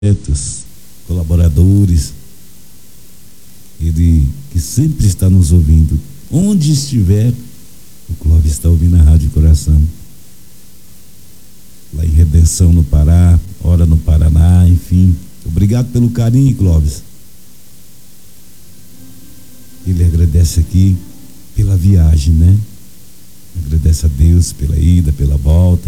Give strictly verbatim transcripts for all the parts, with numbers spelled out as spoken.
colaboradores, ele que sempre está nos ouvindo, onde estiver. O Clóvis está ouvindo a Rádio Coração, lá em Redenção, no Pará, ora no Paraná, enfim. Obrigado pelo carinho, Clóvis. Ele agradece aqui pela viagem, né? Agradece a Deus pela ida, pela volta.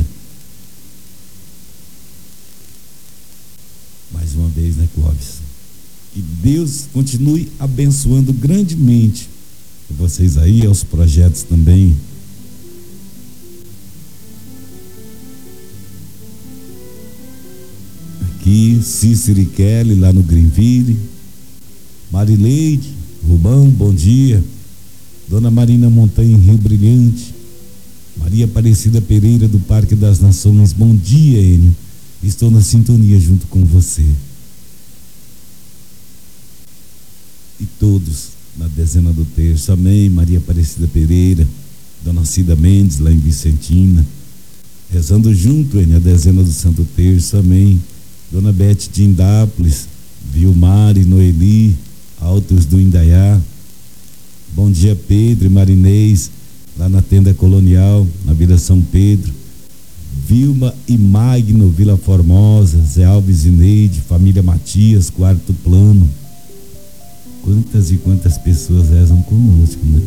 Mais uma vez, né, Clóvis? Que Deus continue abençoando grandemente vocês aí, aos projetos também. Aqui, Cícero e Kelly, lá no Greenville. Marileide, Rubão, bom dia. Dona Marina Montanha, em Rio Brilhante. Maria Aparecida Pereira, do Parque das Nações, bom dia, Enio. Estou na sintonia junto com você. E todos na dezena do terço, amém. Maria Aparecida Pereira, Dona Cida Mendes, lá em Vicentina, rezando junto, Enio, a dezena do Santo Terço, amém. Dona Bete de Indápolis, Vilmar e Noeli, Altos do Indaiá. Bom dia, Pedro e Marinês, lá na Tenda Colonial, na Vila São Pedro. Vilma e Magno, Vila Formosa. Zé Alves e Neide, família Matias, Quarto Plano. Quantas e quantas pessoas rezam conosco, né?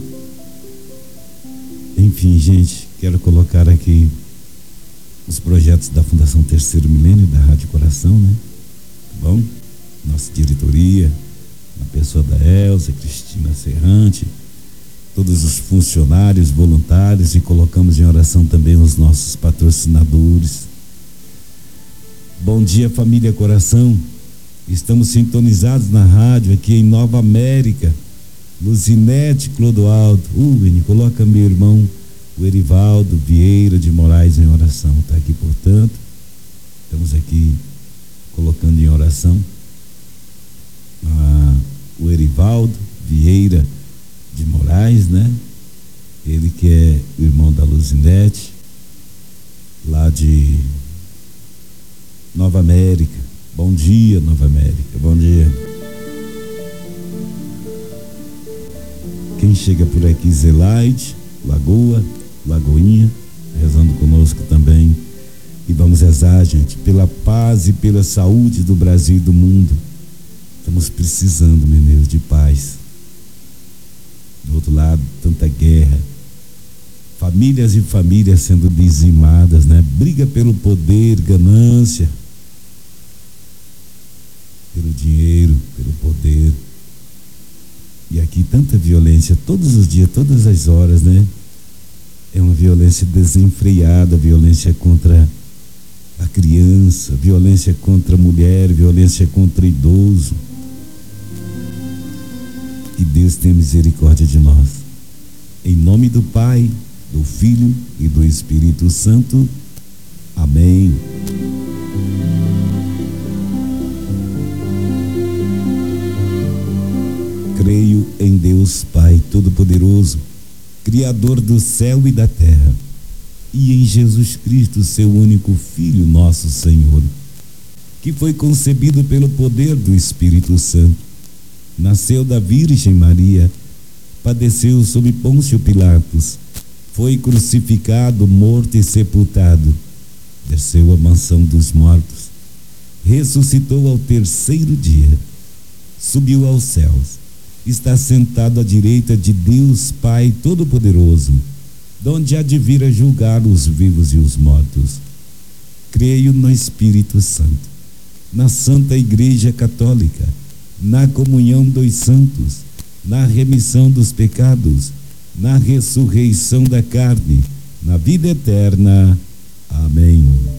Enfim, gente, quero colocar aqui os projetos da Fundação Terceiro Milênio, da Rádio Coração, né? Tá bom? Nossa diretoria, na pessoa da Elza, Cristina Serrante, todos os funcionários, voluntários, e colocamos em oração também os nossos patrocinadores. Bom dia, família Coração. Estamos sintonizados na rádio aqui em Nova América. Luzinete Clodoaldo, uh, coloca meu irmão, o Erivaldo Vieira de Moraes, em oração. Está aqui, portanto, estamos aqui colocando em oração ah, o Erivaldo Vieira de Moraes, né? Ele que é o irmão da Luzinete, lá de Nova América. Bom dia, Nova América, bom dia. Quem chega por aqui, Zelaide, Lagoa, Lagoinha, rezando conosco também. E vamos rezar, gente, pela paz e pela saúde do Brasil e do mundo. Estamos precisando, meu Deus, de paz. Do outro lado, tanta guerra, famílias e famílias sendo dizimadas, né? Briga pelo poder, ganância, pelo dinheiro, pelo poder. E aqui tanta violência, todos os dias, todas as horas, né? É uma violência desenfreada, violência contra a criança, violência contra a mulher, violência contra o idoso. Que Deus tenha misericórdia de nós. Em nome do Pai, do Filho e do Espírito Santo. Amém. Creio em Deus Pai Todo-Poderoso, Criador do céu e da terra, e em Jesus Cristo, seu único Filho, nosso Senhor, que foi concebido pelo poder do Espírito Santo, nasceu da Virgem Maria, padeceu sob Pôncio Pilatos, foi crucificado, morto e sepultado, desceu à mansão dos mortos, ressuscitou ao terceiro dia, subiu aos céus, está sentado à direita de Deus Pai Todo-Poderoso, donde há de vir a julgar os vivos e os mortos. Creio no Espírito Santo, na Santa Igreja Católica, na comunhão dos santos, na remissão dos pecados, na ressurreição da carne, na vida eterna. Amém.